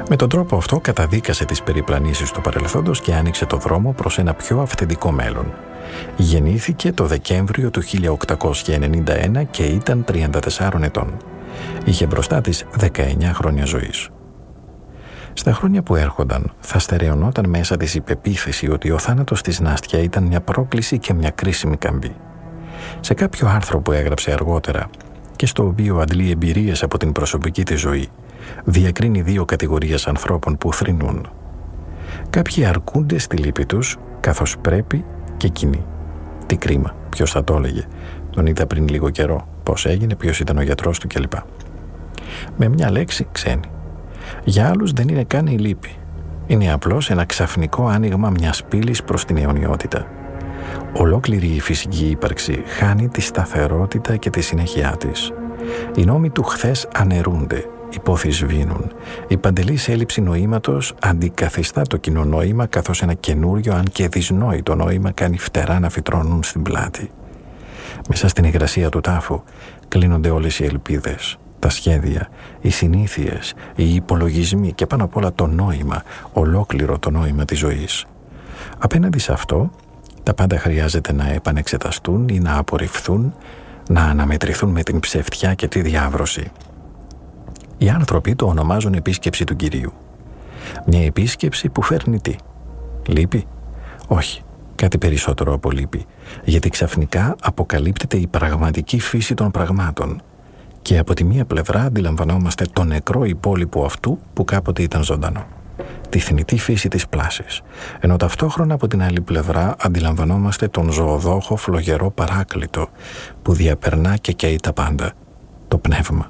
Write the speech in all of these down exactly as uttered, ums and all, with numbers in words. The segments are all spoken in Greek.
Με τον τρόπο αυτό καταδίκασε τις περιπλανήσεις του παρελθόντος και άνοιξε το δρόμο προς ένα πιο αυθεντικό μέλλον. Γεννήθηκε το Δεκέμβριο του χίλια οκτακόσια ενενήντα ένα και ήταν τριάντα τεσσάρων ετών. Είχε μπροστά της δεκαεννιά χρόνια ζωής. Στα χρόνια που έρχονταν θα στερεωνόταν μέσα της η πεποίθηση ότι ο θάνατος της Νάστια ήταν μια πρόκληση και μια κρίσιμη καμπή. Σε κάποιο άρθρο που έγραψε αργότερα και στο οποίο αντλεί εμπειρίες από την προσωπική της ζωή, διακρίνει δύο κατηγορίες ανθρώπων που θρηνούν. Κάποιοι αρκούνται στη λύπη τους καθώς πρέπει και κοινοί. Τι κρίμα, ποιος θα το έλεγε, τον είδα πριν λίγο καιρό, πώς έγινε, ποιος ήταν ο γιατρός του κλπ. Με μια λέξη, ξένοι. Για άλλους δεν είναι καν η λύπη. Είναι απλώς ένα ξαφνικό άνοιγμα μιας πύλης προς την αιωνιότητα. Ολόκληρη η φυσική ύπαρξη χάνει τη σταθερότητα και τη συνέχειά της. Οι νόμοι του χθες αναιρούνται, οι πόθοι σβήνουν. Η παντελής έλλειψη νοήματος αντικαθιστά το κοινό νόημα, καθώς ένα καινούριο, αν και δυσνόητο νόημα, κάνει φτερά να φυτρώνουν στην πλάτη. Μέσα στην υγρασία του τάφου κλείνονται όλες οι ελπίδες, τα σχέδια, οι συνήθειες, οι υπολογισμοί και πάνω απ' όλα το νόημα, ολόκληρο το νόημα της ζωής. Απέναντι σε αυτό, τα πάντα χρειάζεται να επανεξεταστούν ή να απορριφθούν, να αναμετρηθούν με την ψευτιά και τη διάβρωση. Οι άνθρωποι το ονομάζουν επίσκεψη του Κυρίου. Μια επίσκεψη που φέρνει τι? Λύπη? Όχι, κάτι περισσότερο από λύπη, γιατί ξαφνικά αποκαλύπτεται η πραγματική φύση των πραγμάτων και από τη μία πλευρά αντιλαμβανόμαστε το νεκρό υπόλοιπο αυτού που κάποτε ήταν ζωντανό, τη θνητή φύση της πλάσης, ενώ ταυτόχρονα από την άλλη πλευρά αντιλαμβανόμαστε τον ζωοδόχο φλογερό παράκλητο που διαπερνά και καίει τα πάντα, το πνεύμα.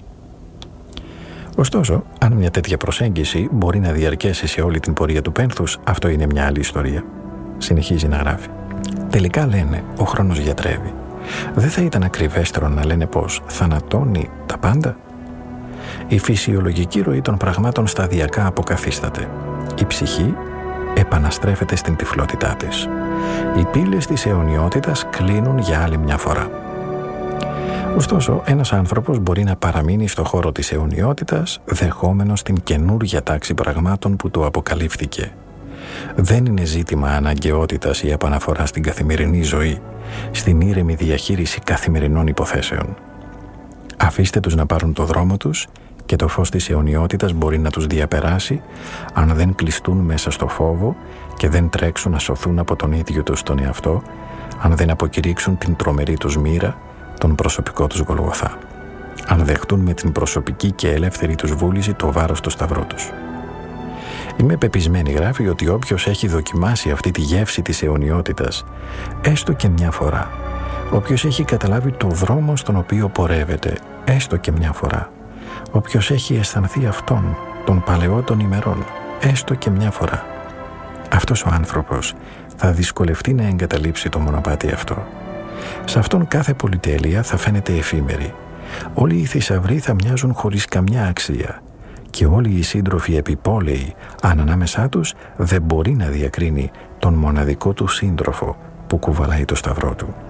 Ωστόσο, αν μια τέτοια προσέγγιση μπορεί να διαρκέσει σε όλη την πορεία του πένθους, αυτό είναι μια άλλη ιστορία. Συνεχίζει να γράφει. Τελικά λένε, ο χρόνος γιατρεύει. Δεν θα ήταν ακριβέστερο να λένε πως θανατώνει τα πάντα? Η φυσιολογική ροή των πραγμάτων σταδιακά αποκαθίσταται. Η ψυχή επαναστρέφεται στην τυφλότητά της. Οι πύλες της αιωνιότητας κλείνουν για άλλη μια φορά. Ωστόσο, ένας άνθρωπος μπορεί να παραμείνει στο χώρο της αιωνιότητας, δεχόμενος την καινούργια τάξη πραγμάτων που του αποκαλύφθηκε. Δεν είναι ζήτημα αναγκαιότητας ή επαναφορά στην καθημερινή ζωή, στην ήρεμη διαχείριση καθημερινών υποθέσεων. Αφήστε τους να πάρουν το δρόμο τους και το φως της αιωνιότητας μπορεί να τους διαπεράσει αν δεν κλειστούν μέσα στο φόβο και δεν τρέξουν να σωθούν από τον ίδιο τους τον εαυτό, αν δεν αποκηρύξουν την τρομερή τους μοίρα, τον προσωπικό τους Γολγοθά, αν δεχτούν με την προσωπική και ελεύθερη τους βούληση το βάρος του σταυρού τους. Είμαι πεπισμένη, γράφει, ότι όποιος έχει δοκιμάσει αυτή τη γεύση της αιωνιότητας, έστω και μια φορά, όποιος έχει καταλάβει το δρόμο στον οποίο πορεύεται, έστω και μια φορά, όποιος έχει αισθανθεί αυτόν των παλαιών ημερών, έστω και μια φορά, αυτός ο άνθρωπος θα δυσκολευτεί να εγκαταλείψει το μονοπάτι αυτό. Σε αυτόν κάθε πολυτέλεια θα φαίνεται εφήμερη. Όλοι οι θησαυροί θα μοιάζουν χωρίς καμιά αξία και όλοι οι σύντροφοι επιπόλαιοι, αν ανάμεσά τους δεν μπορεί να διακρίνει τον μοναδικό του σύντροφο που κουβαλάει το σταυρό του.